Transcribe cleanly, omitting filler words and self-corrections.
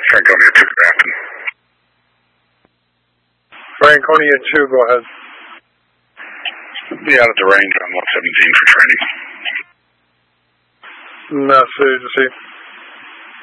Franconia 2, Grafton. Franconia 2, go ahead. Be out at the range on 117 for training. Message, see.